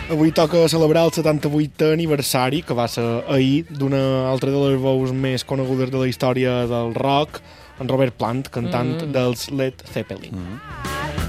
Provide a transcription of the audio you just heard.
Avui toca celebrar el 78è aniversari, que va ser ahir, d'una altra de les veus més conegudes de la història del rock, en Robert Plant, cantant dels Led Zeppelin.